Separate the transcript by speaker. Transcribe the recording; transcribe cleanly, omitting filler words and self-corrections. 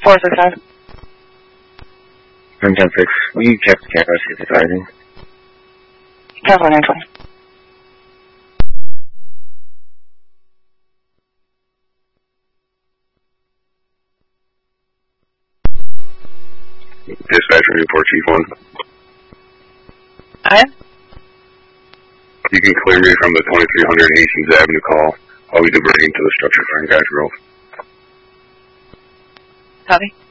Speaker 1: 465.
Speaker 2: 106. Will you check the camera, see if it's rising?
Speaker 1: Cancel 920.
Speaker 3: Dispatcher report, Chief 1.
Speaker 1: Aye?
Speaker 3: You can clear me from the 2300 Hastings Avenue call. I'll be diverting to the structure for Guys Grove.
Speaker 1: Copy.